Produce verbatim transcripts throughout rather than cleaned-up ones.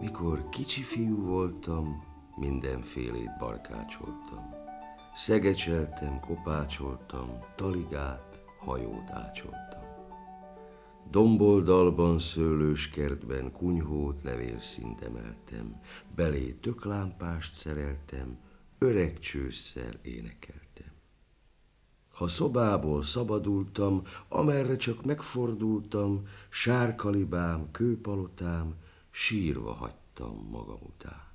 Mikor kicsi fiú voltam, mindenfélét barkácsoltam. Szegecseltem, kopácsoltam, taligát, hajót ácsoltam. Domboldalban, szőlőskertben kunyhót, levélszínt emeltem, belé töklámpást szereltem, öreg csősszel énekeltem. Ha szobából szabadultam, amerre csak megfordultam, sárkalibám, kőpalotám, sírva hagytam magam után.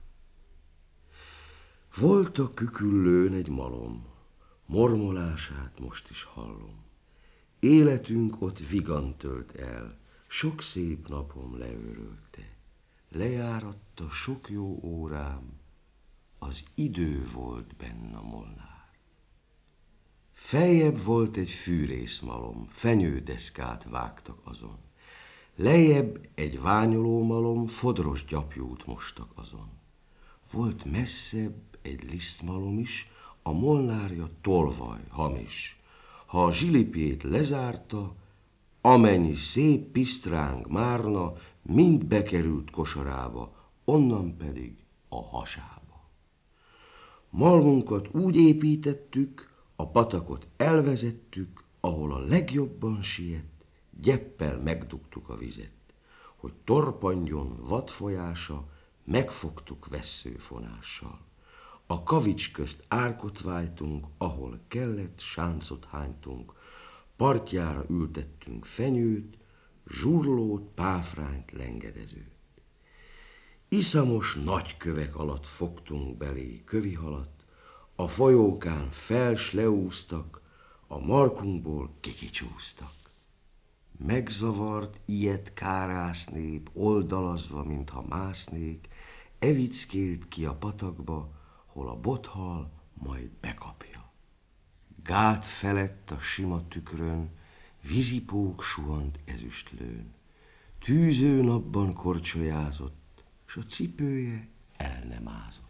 Volt a küküllőn egy malom, mormolását most is hallom. Életünk ott vigan tölt el, sok szép napom leőrölte. Lejáratta sok jó órám, az idő volt benn a molnár. Feljebb volt egy fűrészmalom, fenyődeszkát vágtak azon. Lejjebb egy ványolómalom, fodros gyapjút mostak azon. Volt messzebb egy lisztmalom is, a molnárja tolvaj, hamis. Ha a zsilipjét lezárta, amennyi szép pisztráng márna, mind bekerült kosarába, onnan pedig a hasába. Malmunkat úgy építettük, a patakot elvezettük, ahol a legjobban siet, gyeppel megdugtuk a vizet, hogy torpanjon vadfolyása, megfogtuk vesszőfonással. A kavics közt árkot vájtunk, ahol kellett, sáncot hánytunk, partjára ültettünk fenyőt, zsurlót, páfrányt, lengedezőt. Iszamos nagy kövek alatt fogtunk belé kövihalat, a folyókán fels leúztak, a markunkból kikicsúztak. Megzavart, ilyet kárász nép, oldalazva, mintha másznék, evickélt ki a patakba, hol a bothal majd bekapja. Gát felett a sima tükrön, vízipók suhant ezüstlőn. Tűző napban korcsolyázott, s a cipője el nem ázott.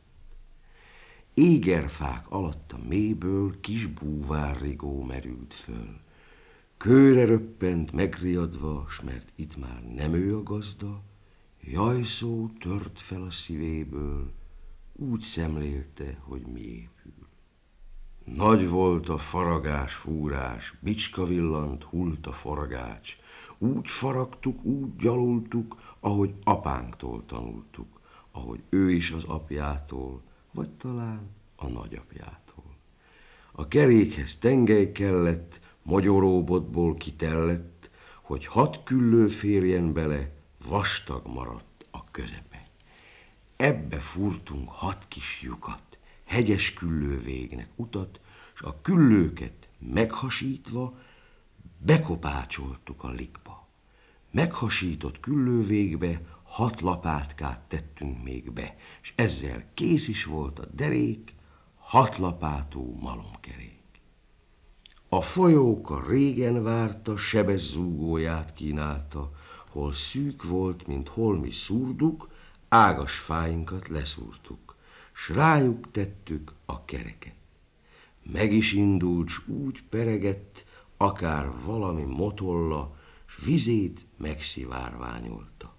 Égerfák alatt a mélyből kis búvárrigó merült föl. Kőre röppent megriadva, s mert itt már nem ő a gazda, jajszó tört fel a szívéből, úgy szemlélte, hogy mi épül. Nagy volt a faragás, fúrás, bicska villant, hult a forgács. Úgy faragtuk, úgy gyalultuk, ahogy apánktól tanultuk, ahogy ő is az apjától, vagy talán a nagyapjától. A kerékhez tengely kellett, mogyoróbotból kitellett, hogy hat küllő férjen bele, vastag maradt a közepe. Ebbe fúrtunk hat kis lyukat, hegyes küllő végnek utat, s a küllőket meghasítva bekopácsoltuk a likba. Meghasított küllővégbe hat lapátkát tettünk még be, és ezzel kész is volt a derék, hat lapátú malomkerék. A folyóka régen várta, sebes zúgóját kínálta, hol szűk volt, mint holmi szurduk, ágas fáinkat leszúrtuk, s rájuk tettük a kereket. Meg is indult, s úgy peregett, akár valami motolla, s vizét megszivárványolta.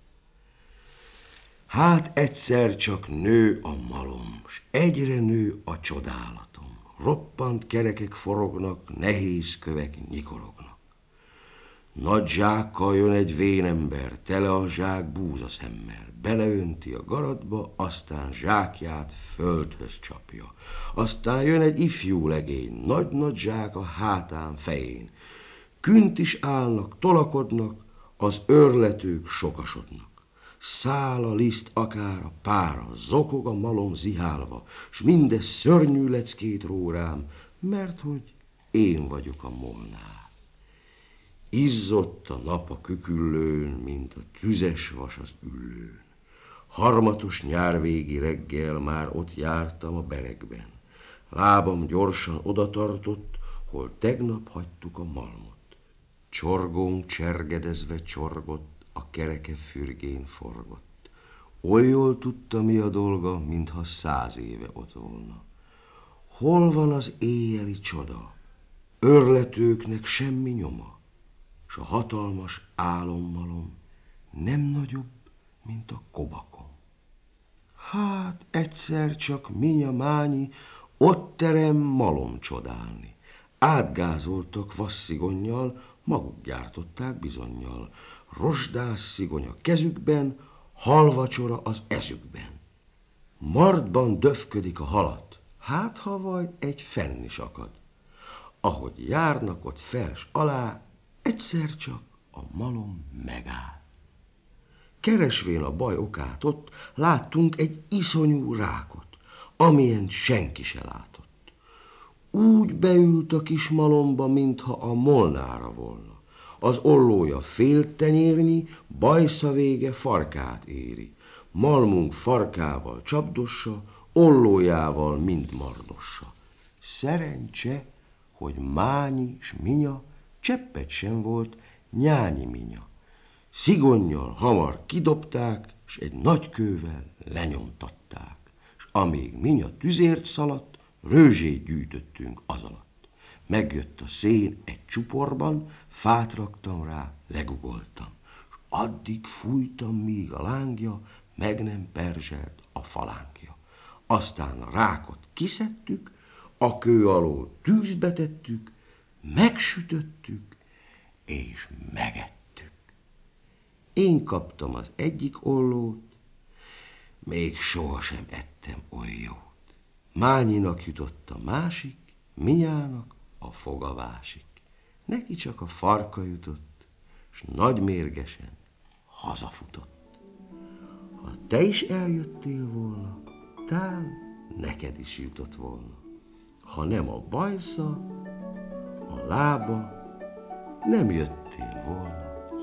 Hát egyszer csak nő a malom, s egyre nő a csodálatom. Roppant kerekek forognak, nehéz kövek nyikorognak. Nagy zsákkal jön egy vénember, tele a zsák búzaszemmel. Beleönti a garatba, aztán zsákját földhöz csapja. Aztán jön egy ifjú legény, nagy-nagy zsák a hátán, fején. Künt is állnak, tolakodnak, az őrletők sokasodnak. Száll a liszt akár a pára, zokog a malom zihálva, s mindez szörnyű leckét ró rám, mert hogy én vagyok a molnár. Izzott a nap a küküllőn, mint a tüzes vas az üllőn. Harmatos nyárvégi reggel már ott jártam a beregben. Lábam gyorsan odatartott, hol tegnap hagytuk a malmot. Csorgónk csergedezve csorgott, a kereke fürgén forgott. Oly jól tudta, mi a dolga, mintha száz éve ott volna. Hol van az éjjeli csoda? Őrletőknek semmi nyoma, s a hatalmas álommalom nem nagyobb, mint a kobakom. Hát egyszer csak Minya Mányi ott terem malom csodálni. Átgázoltak vasszigonnyal, maguk gyártották bizonnyal. Rozsdás szigony a kezükben, halvacsora az ezükben. Martban döfködik a halat, hát ha vaj egy fenn is akad. Ahogy járnak ott fels alá, egyszer csak a malom megáll. Keresvén a baj okát ott, láttunk egy iszonyú rákot, amilyen senki se látott. Úgy beült a kis malomba, mintha a molnára volna. Az ollója fél tenyérnyi, bajsza vége farkát éri. Malmunk farkával csapdossa, ollójával mind mardossa. Szerencse, hogy Mányi s Minya cseppet sem volt Nyányi Minya. Szigonnyal hamar kidobták, s egy nagy kővel lenyomtatták. S amíg Minya tüzért szaladt, rőzsét gyűjtöttünk az alatt. Megjött a szén egy csuporban, fát raktam rá, legugoltam. S addig fújtam, míg a lángja meg nem perzselt a falánkja. Aztán a rákot kiszedtük, a kő alól tűzbe tettük, megsütöttük és megettük. Én kaptam az egyik ollót, még sohasem ettem oly jót. Mányinak jutott a másik, Minyának a fogavásik. Neki csak a farka jutott, s nagy mérgesen hazafutott. Ha te is eljöttél volna, tán neked is jutott volna. Ha nem a bajsza, a lába, nem jöttél volna.